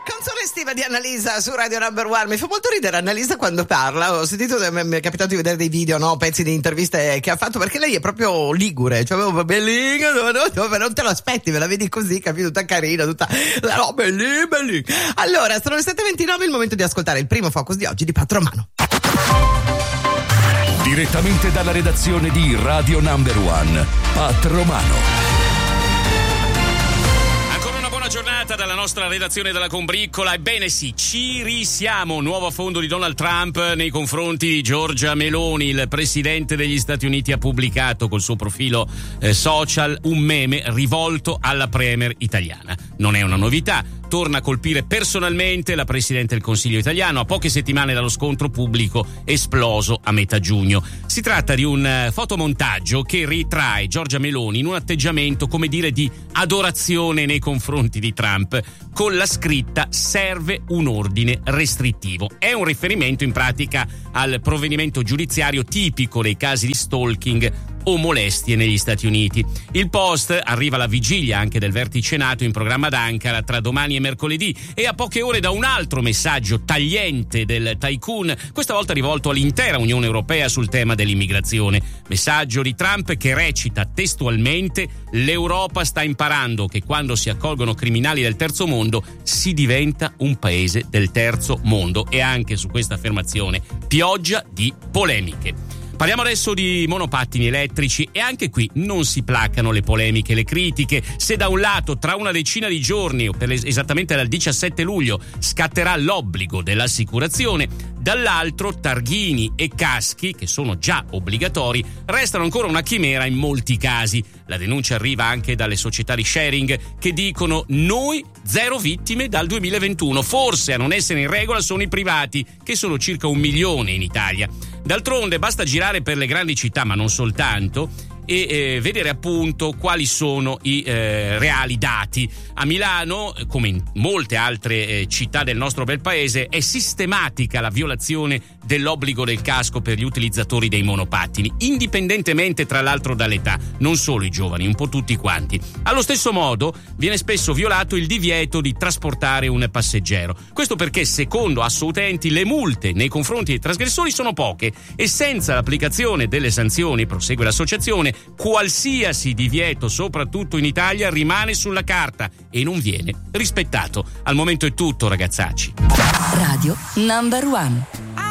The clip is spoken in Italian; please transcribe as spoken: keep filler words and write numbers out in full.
Canzone estiva di Annalisa su Radio Number One. Mi fa molto ridere Annalisa quando parla. Ho sentito, mi è capitato di vedere dei video, no, pezzi di interviste che ha fatto, perché lei è proprio ligure, cioè proprio bellina, no, no, non te lo aspetti, me la vedi così, capito, tutta carina, tutta no, bellina, bellina. Allora, sono le sette e ventinove, il momento di ascoltare il primo focus di oggi di Pat Romano. Direttamente dalla redazione di Radio Number One, Pat Romano. Giornata dalla nostra redazione della Combriccola. Ebbene sì, ci risiamo. Nuovo affondo di Donald Trump nei confronti di Giorgia Meloni. Il presidente degli Stati Uniti ha pubblicato col suo profilo eh, social un meme rivolto alla premier italiana. Non è una novità, torna a colpire personalmente la presidente del Consiglio italiano a poche settimane dallo scontro pubblico esploso a metà giugno. Si tratta di un fotomontaggio che ritrae Giorgia Meloni in un atteggiamento, come dire, di adorazione nei confronti di Trump, con la scritta "serve un ordine restrittivo". È un riferimento in pratica al provvedimento giudiziario tipico dei casi di stalking o molestie negli Stati Uniti. Il post arriva alla vigilia anche del vertice NATO in programma ad Ankara tra domani e mercoledì, e a poche ore da un altro messaggio tagliente del tycoon, questa volta rivolto all'intera Unione Europea sul tema dell'immigrazione. Messaggio di Trump che recita testualmente: l'Europa sta imparando che quando si accolgono criminali del terzo mondo si diventa un paese del terzo mondo. E anche su questa affermazione pioggia di polemiche. Parliamo adesso di monopattini elettrici, e anche qui non si placano le polemiche e le critiche. Se da un lato tra una decina di giorni, o per esattamente dal diciassette luglio, scatterà l'obbligo dell'assicurazione, dall'altro targhini e caschi, che sono già obbligatori, restano ancora una chimera in molti casi. La denuncia arriva anche dalle società di sharing che dicono: noi zero vittime dal duemilaventuno. Forse a non essere in regola sono i privati, che sono circa un milione in Italia. D'altronde basta girare per le grandi città, ma non soltanto, e eh, vedere appunto quali sono i eh, reali dati. A Milano, come in molte altre eh, città del nostro bel paese, è sistematica la violazione dell'obbligo del casco per gli utilizzatori dei monopattini, indipendentemente tra l'altro dall'età, non solo i giovani, un po' tutti quanti. Allo stesso modo viene spesso violato il divieto di trasportare un passeggero. Questo perché, secondo Assoutenti, le multe nei confronti dei trasgressori sono poche, e senza l'applicazione delle sanzioni, prosegue l'associazione, qualsiasi divieto, soprattutto in Italia, rimane sulla carta e non viene rispettato. Al momento è tutto, ragazzacci. Radio Number One.